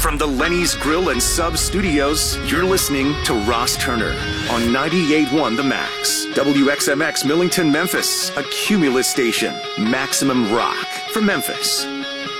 From the Lenny's Grill and Sub Studios, you're listening to Ross Turner on 98.1 The Max. WXMX Millington, Memphis, a Cumulus station. Maximum rock from Memphis.